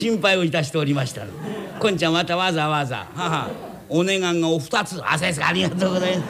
心配をいたしておりましたの。こんちゃんまたわざわざお願いがお二つ。あ、そうですか、ありがとうございます。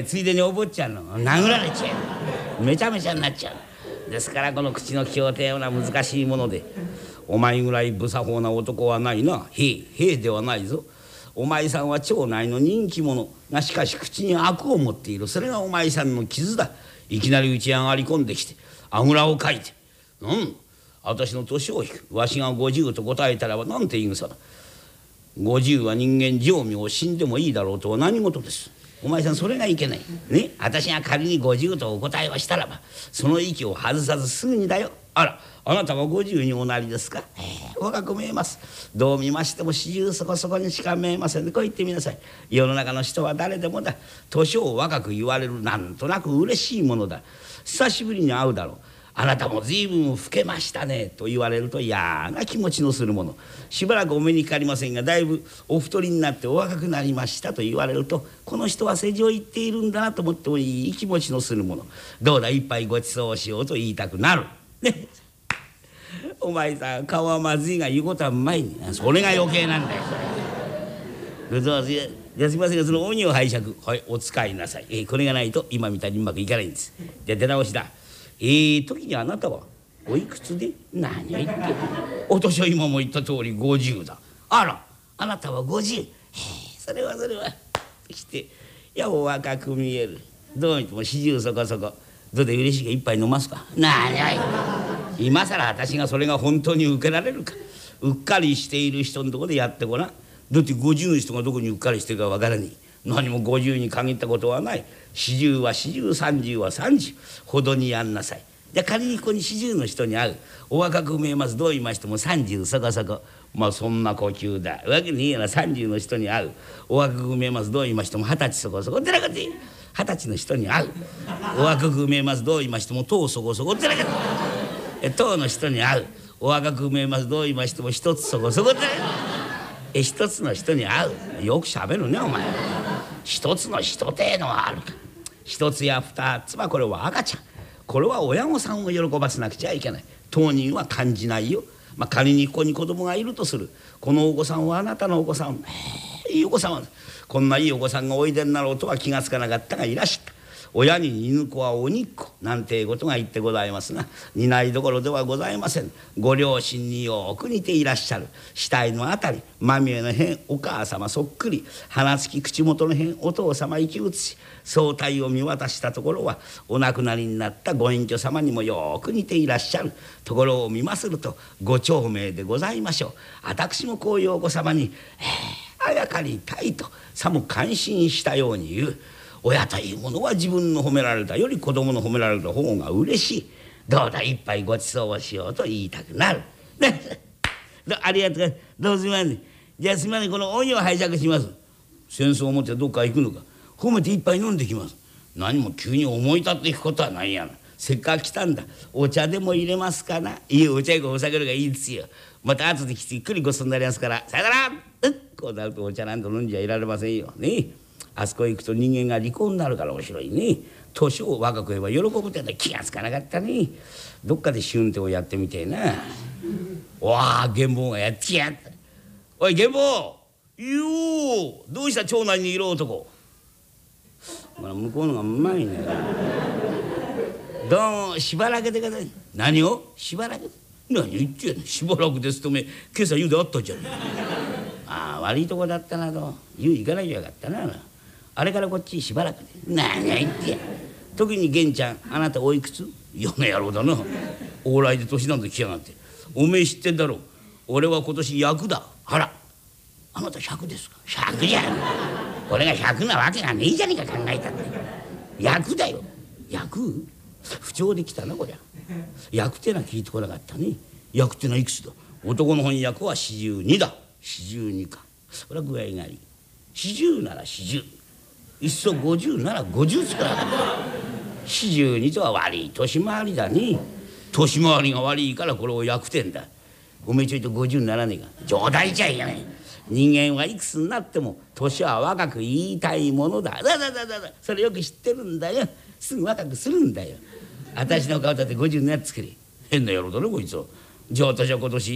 ついでにお坊ちゃんの殴られちゃう。めちゃめちゃになっちゃう。ですからこの口の利をてような難しいもので、お前ぐらい不作法な男はないな。兵ではないぞ。お前さんは町内の人気者が、しかし口に悪を持っている。それがお前さんの傷だ。いきなりうち上がり込んできてあぐらをかいて、私の年を引く。わしが50と答えたらばなんて言うさだ。50は人間寿命、死んでもいいだろうとは何事です。お前さんそれがいけないね。私が仮に50とお答えをしたらば、その息を外さずすぐにだよ。あら、あなたは50におなりですか。若く見えます。どう見ましても40そこそこにしか見えませんね。こう言ってみなさい。世の中の人は誰でもだ。年を若く言われる、なんとなく嬉しいものだ。久しぶりに会うだろう。あなたも随分老けましたねと言われると嫌な気持ちのするもの。しばらくお目にかかりませんが、だいぶお太りになってお若くなりましたと言われると、この人は世情言っているんだなと思ってもいい気持ちのするもの。どうだ、一杯ごちそうをしようと言いたくなる。ね、お前さん顔はまずいが言うことはうまいね。それが余計なんだよ。じゃあすみませんが、その鬼を拝借、はい、お使いなさい。これがないと今みたいにうまくいかないんです。じゃあ出直しだ。時にあなたはおいくつで。何を言ってる。お年は今も言った通り50だ。あら、あなたは50。それはしていやお若く見える。どう見ても40そこそこ。どうで嬉しいが一杯飲ますか。何や今さら私がそれが本当に受けられるか。うっかりしている人のとこでやってごらん。だって50の人がどこにうっかりしてるかわからねえ。何も50に限ったことはない。40は40、30は30ほどにやんなさい。じゃあ仮にここに40の人に会う。お若く見えます。どう言いましても30そこそこ。まあそんな呼吸だわけにいいやな。30の人に会う。お若く見えます。どう言いましても20歳そこそこってなかって20歳の人に会う。お若く見えます。どう言いましても10そこそこってなかって10の人に会う。お若く見えます。どう言いましても1つそこそこってなかって1つの人に会う。よくしゃべるねお前。一つの人っていうのはあるか。一つや二つはこれは赤ちゃん。これは親御さんを喜ばせなくちゃいけない。当人は感じないよ。仮にここに子供がいるとする。このお子さんはあなたのお子さん。いいお子さんはこんないいお子さんがおいでになろうとは気がつかなかったがいらした。親に似ぬ子は鬼っ子なんていうことが言ってございますが、似ないどころではございません。ご両親によく似ていらっしゃる。額のあたりまみえの辺お母様そっくり。鼻つき口元の辺お父様生き写し。相対を見渡したところはお亡くなりになったご隠居様にもよく似ていらっしゃるところを見まするとご長命でございましょう。私もこういうお子様にあやかりたいとさも感心したように言う。親というものは自分の褒められたより子供の褒められた方が嬉しい。どうだ一杯ごちそうをしようと言いたくなる。ありがとう。どうすみません。じゃあすみません、この鬼を拝借します。戦争を持ってどっか行くのか。褒めて一杯飲んできます。何も急に思い立っていくことはないやな。せっかく来たんだ。お茶でも入れますかな。いいお茶やお酒がいいですよ。また後で来てゆっくりごちそうになりますから。さよなら。こうなるとお茶なんと飲んじゃいられませんよね。あそこへ行くと人間が利口になるから面白いね。年を若く言えば喜ぶってのは気がつかなかったね。どっかで春手をやってみてえな。わあ玄坊がやってきやった。おい玄坊ようどうした町内にいる男。向こうのがうまいね。どうもしばらくでください。何をしばらく。何言ってやんの。しばらくですとめ今朝湯であったじゃん。ああ悪いとこだったなと。湯行かなきゃよかったな。あれからこっちしばらくで。何言ってや。特に玄ちゃんあなたおいくつ。嫌な野郎だな。往来で年なんて来やがって。おめえ知ってんだろう。俺は今年役だ。あらあなた100ですか。100じゃん。俺が100なわけがねえじゃねえか考えたって。役だよ。役不調できたなこりゃ。役ってのは聞いてこなかったね。役ってのはいくつだ。男の翻訳は42だ。42か。これは具合がいい。40なら40。いっそ50なら50つから42とは悪い年回りだね。年回りが悪いからこれを役点だ。おめえちょいと50にならねえか。冗談じゃいけない。人間はいくつになっても年は若く言いたいものだ。それよく知ってるんだよ。すぐ若くするんだよ。私の顔だって50になってくれ。変な野郎だねこいつは。じゃあ私は今年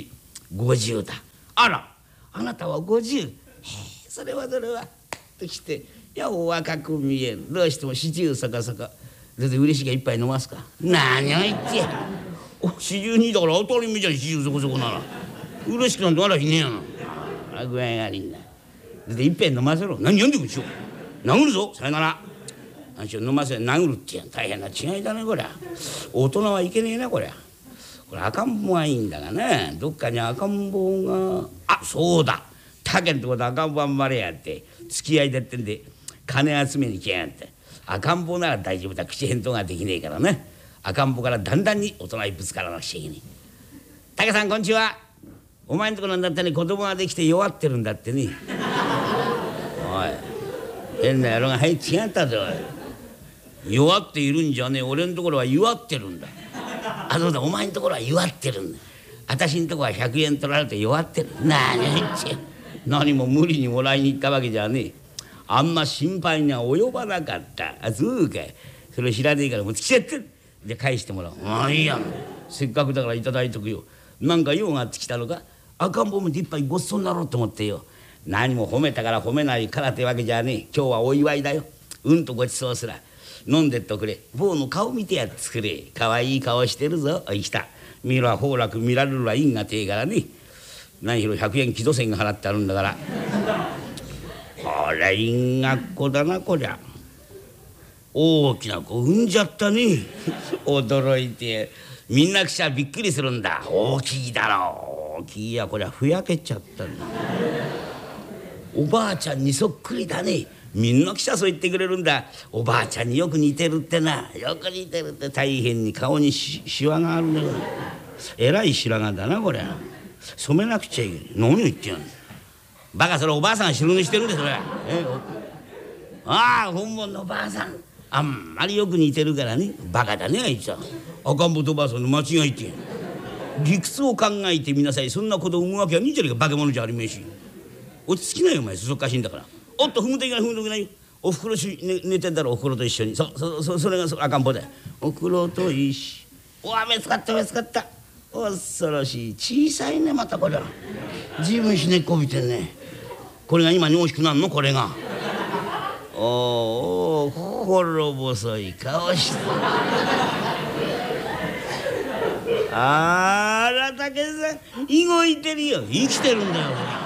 50だ。あらあなたは50。それはそれはときて、いやお若く見える。どうしても40そこそこ。それで嬉しいが一杯飲ますか。何を言ってや。42だから当たり前じゃん。40そこそこなら嬉しくなんてあらひねえやな。あら具合が悪いんだ。で一杯飲ませろ。何読んでくんしよう。殴るぞさよなら。何しろ飲ませ殴るってやん。大変な違いだねこりゃ。大人はいけねえなこりゃ。これ赤ん坊はいいんだがね、どっかに赤ん坊が、あそうだ竹んとこで赤ん坊あんまりやって付き合いだってんで金集めに来やがって。赤ん坊なら大丈夫だ。口返答ができねえからね。赤ん坊からだんだんに大人にぶつからなくちゃいけねえ。竹さんこんにちは。お前んとこなんだってね子供ができて弱ってるんだってね。おい変な野郎が入って違ったぞ。弱っているんじゃねえ。俺のところは弱ってるんだ。あそうだお前のところは弱ってるんだ。私のところは100円取られて弱ってる。何を言って何も無理にもらいに行ったわけじゃねえ。あんま心配には及ばなかった。あそうかい。それ知らねえから持ってきちゃってる。で返してもらおう。ああいいやん。せっかくだからいただいとくよ。なんか用があってきたのか。赤ん坊も一杯ごちそうになろうと思ってよ。何も褒めたから褒めないからってわけじゃねえ。今日はお祝いだよ。うんとごちそうすら。飲んでっとくれ。坊の顔見てやっつくれ。かわいい顔してるぞ。おい来た。見ろ崩落見られるはいいんがてえからね。何しろ100円木戸銭が払ってあるんだから。これ因果っ子だなこりゃ。大きな子産んじゃったね。驚いてみんな記者びっくりするんだ。大きいだろう。大きいやこりゃふやけちゃったんだ。おばあちゃんにそっくりだね。みんな記者そう言ってくれるんだ。おばあちゃんによく似てるってな。よく似てるって。大変に顔にシワがあるね。えらい白髪だなこりゃ。染めなくちゃいけない。何を言ってんの。バカそれおばあさんが白塗りしてるんでそれ。ああ本物のおばあさん。あんまりよく似てるからね。バカだねあいつは。赤ん坊とおばあさんの間違いって。理屈を考えてみなさい。そんなこと産むわけはねえじゃねえか。化け物じゃありめえし。落ち着きなよお前そそっかしいんだから。おっと踏むといけない踏むといけないよ。おふくろ寝てんだろおふくろと一緒に。それが赤ん坊だよ。おふくろと一緒。おわ見つかった見つかった。恐ろしい小さいねまたこれは。随分ひねっこびてんね。これが今に大きくなるのこれが。おお心細い顔して。あら竹さん動いてるよ。生きてるんだよ。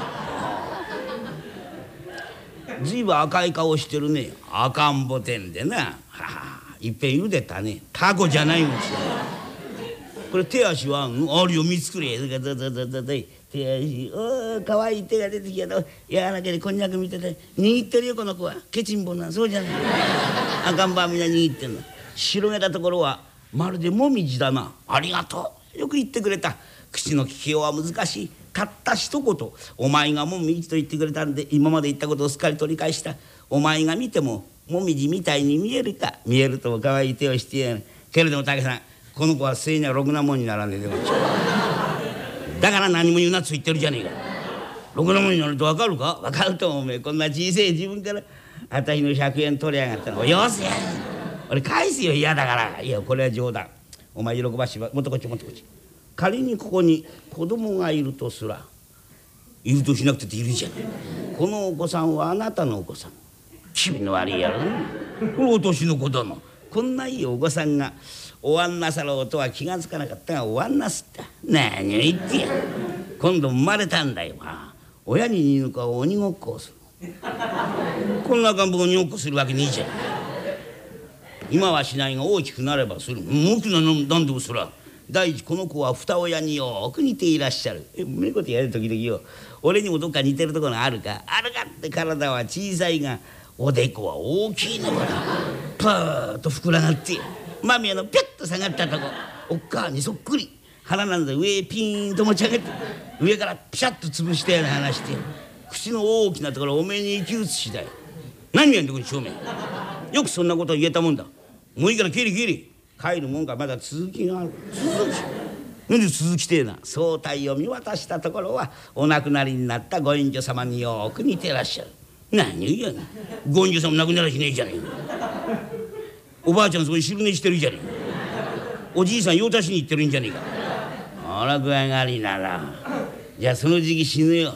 ずいぶん赤い顔してるね。赤ん坊てんでな。はあ、いっぺん茹でたね。タコじゃないんですよ。これ手足はあるよ見つくれ。手足おかわいい手が出てきやとやらけでこんにゃく見てて握ってるよこの子は。ケチンボなんそうじゃない。赤ん坊はみんな握ってんの。広げたところはまるでもみじだな。ありがとうよく言ってくれた。口の利きようは難しい。たった一言お前がもみじと言ってくれたんで今まで言ったことをすっかり取り返した。お前が見てももみじみたいに見えるか。見えるともかわいい手をしてやるけれども竹さんこの子は末にはろくなもんにならねえでもだから何も言うなつ言ってるじゃねえか。ろくなもんになると分かるか。分かるとおめえこんな小さい自分から私の100円取りやがったの。よせ俺返すよ嫌だから。いやこれは冗談。お前喜ばしばもっとこっちもっとこっち。仮にここに子供がいるとすら。いるとしなくているじゃない。このお子さんはあなたのお子さん。気味の悪いやろ。これお年の子だな。こんないいお子さんがおわんなさろうとは気がつかなかったがおわんなすった。何を言ってや。今度生まれたんだよ。親に似ぬか鬼ごっこをする。こんな赤ん坊鬼ごっこするわけねえじゃん。今はしないが大きくなればする。大きななんでもそら。第一この子は二親によく似ていらっしゃる。うめえことやる時々よ。俺にもどっか似てるところがあるか。あるかって体は小さいがおでこは大きいのからパーッと膨らがってマミヤのピュッと下がったとこおっかあにそっくり。鼻なんだ上へピーンと持ち上げて上からピシャッと潰したような話して口の大きなところおめえに生き写しだよ。何やんでこれ正面。よくそんなこと言えたもんだ。もういいから帰るもんか。まだ続きがある。なんで続きてえな。総体を見渡したところはお亡くなりになったご隠居様によく似てらっしゃる。何言うやねん。ご隠居様亡くならしねえじゃねえか。おばあちゃんそこに汁寝してるじゃねえか。おじいさん用足しに行ってるんじゃねえか。あら具合が悪いならじゃあその時期死ぬよ。